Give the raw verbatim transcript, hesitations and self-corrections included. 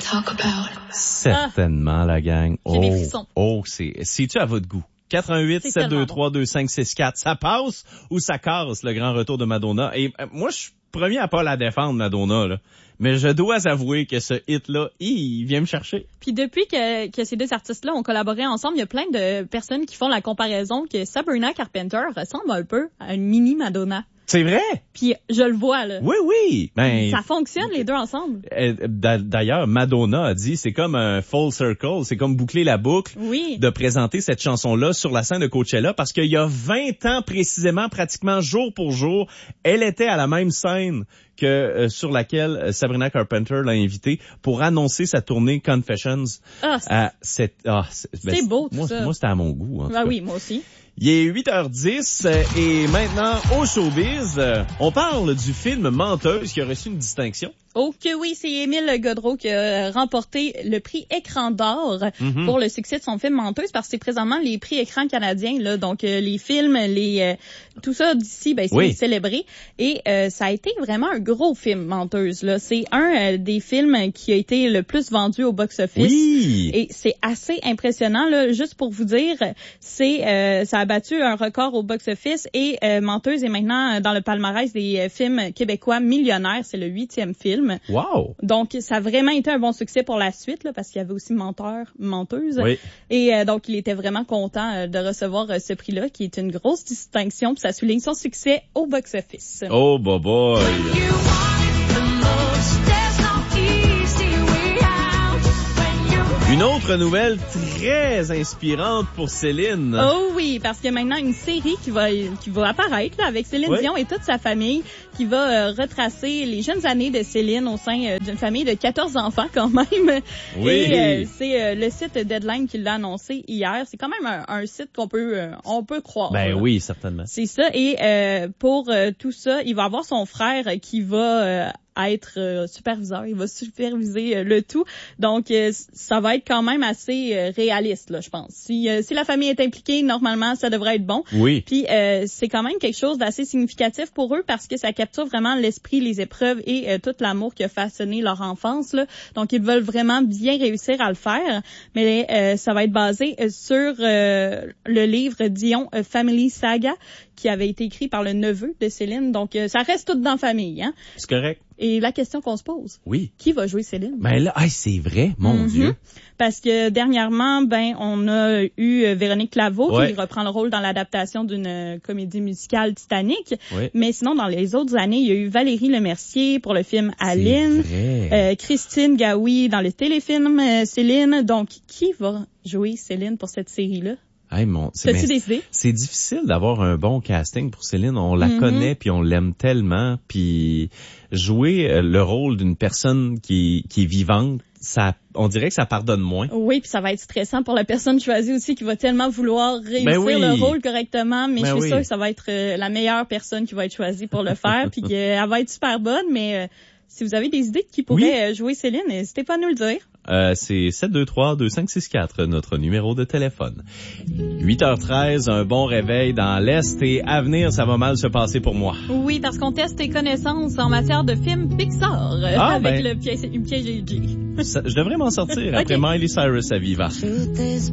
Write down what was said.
talk about. Certainement, ah, la gang. J'ai oh, des frissons. Oh, c'est, c'est-tu à votre goût? quatre un huit, sept deux trois, deux cinq six quatre. Ça passe ou ça casse, le grand retour de Madonna? Et euh, moi, je suis premier à pas la défendre, Madonna, là. Mais je dois avouer que ce hit-là, il vient me chercher. Puis depuis que, que ces deux artistes-là ont collaboré ensemble, il y a plein de personnes qui font la comparaison que Sabrina Carpenter ressemble un peu à une mini Madonna. C'est vrai? Puis je le vois, là. Oui, oui. Ben, ça fonctionne, les deux ensemble. D'ailleurs, Madonna a dit, c'est comme un full circle, c'est comme boucler la boucle oui. de présenter cette chanson-là sur la scène de Coachella, parce qu'il y a vingt ans précisément, pratiquement jour pour jour, elle était à la même scène que euh, sur laquelle euh, Sabrina Carpenter l'a invitée pour annoncer sa tournée Confessions. Ah, c'est, à cette, ah, c'est, ben, c'est beau, tout moi, ça. Moi, c'était à mon goût. En tout ah cas. oui, moi aussi. Il est huit heures dix et maintenant, au showbiz, on parle du film Menteuse qui a reçu une distinction. Oh que oui, c'est Émile Godreau qui a remporté le prix Écran d'or mm-hmm. pour le succès de son film Menteuse, parce que c'est présentement les prix Écran canadiens, là, donc euh, les films, les euh, tout ça d'ici, ben c'est oui. célébré, et euh, ça a été vraiment un gros film Menteuse. Là, c'est un euh, des films qui a été le plus vendu au box-office, oui. et c'est assez impressionnant. Là, juste pour vous dire, c'est euh, ça a battu un record au box-office, et euh, Menteuse est maintenant dans le palmarès des euh, films québécois millionnaires. C'est le huitième film. Wow! Donc, ça a vraiment été un bon succès pour la suite, là, parce qu'il y avait aussi Menteur, Menteuse. Oui. Et euh, donc, il était vraiment content euh, de recevoir euh, ce prix-là, qui est une grosse distinction, puis ça souligne son succès au box-office. Oh, boy, boy! Une autre nouvelle très inspirante pour Céline. Oh oui, parce qu'il y a maintenant une série qui va qui va apparaître là, avec Céline oui. Dion et toute sa famille, qui va euh, retracer les jeunes années de Céline au sein euh, d'une famille de quatorze enfants quand même. Oui. Et euh, c'est euh, le site Deadline qui l'a annoncé hier. C'est quand même un, un site qu'on peut euh, on peut croire. Ben là. oui, certainement. C'est ça. Et euh, pour euh, tout ça, il va avoir son frère qui va euh, à être euh, superviseur, il va superviser euh, le tout. Donc, euh, ça va être quand même assez euh, réaliste, là, je pense. Si, euh, si la famille est impliquée, normalement, ça devrait être bon. Oui. Puis, euh, c'est quand même quelque chose d'assez significatif pour eux, parce que ça capture vraiment l'esprit, les épreuves et euh, tout l'amour qui a façonné leur enfance, là. Donc, ils veulent vraiment bien réussir à le faire. Mais euh, ça va être basé euh, sur euh, le livre Dion euh, Family Saga, qui avait été écrit par le neveu de Céline. Donc, euh, ça reste tout dans la famille, hein. C'est correct. Et la question qu'on se pose, oui, qui va jouer Céline? Ben là, hey, c'est vrai, mon mm-hmm. Dieu. Parce que dernièrement, ben, on a eu euh, Véronique Claveau ouais. qui reprend le rôle dans l'adaptation d'une euh, comédie musicale Titanic. Oui. Mais sinon, dans les autres années, il y a eu Valérie Lemercier pour le film Aline, euh, Christine Gaoui dans le téléfilm euh, Céline. Donc, qui va jouer Céline pour cette série-là? Hey, mon, c'est, T'as-tu des idées? C'est difficile d'avoir un bon casting pour Céline. On la mm-hmm. connaît, puis on l'aime tellement. Puis jouer le rôle d'une personne qui, qui est vivante, ça, on dirait que ça pardonne moins. Oui, puis ça va être stressant pour la personne choisie aussi, qui va tellement vouloir réussir ben oui. le rôle correctement. Mais ben je suis oui. sûre que ça va être euh, la meilleure personne qui va être choisie pour le faire. Puis qu'elle va être super bonne. Mais euh, si vous avez des idées de qui pourrait oui. jouer Céline, n'hésitez pas à nous le dire. Euh, c'est sept deux trois, deux cinq six quatre, notre numéro de téléphone. huit heures treize, un bon réveil dans l'Est, et à venir, ça va mal se passer pour moi. Oui, parce qu'on teste tes connaissances en matière de films Pixar ah, avec ben, le piège G. Je devrais m'en sortir après okay. Miley Cyrus à Viva.